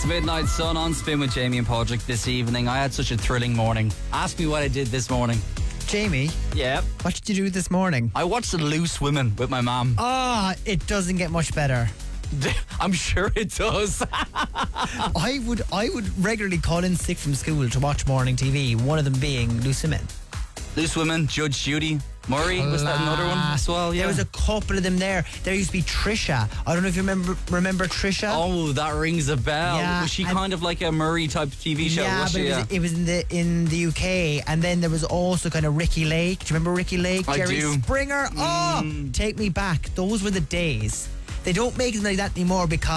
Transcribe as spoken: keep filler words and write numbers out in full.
It's Midnight Sun on Spin with Jamie and Padraig this evening. I had such a thrilling morning. Ask me what I did this morning. Jamie, Yeah. what did you do this morning? I watched The Loose Women with my mum. Ah, it doesn't get much better. I'm sure it does. I would I would regularly call in sick from school to watch morning T V, one of them being Loose Women. Loose Women, Judge Judy Murray, was that another one as well? Yeah. There was a couple of them there. There used to be Trisha. I don't know if you remember remember Trisha. Oh, that rings a bell. Yeah, was she and- kind of like a Murray type T V show? Yeah, was but she? it was, it was in the in the U K, and then there was also kind of Ricky Lake. Do you remember Ricky Lake? I Jerry do. Springer. Oh, Mm. take me back. Those were the days. They don't make them like that anymore because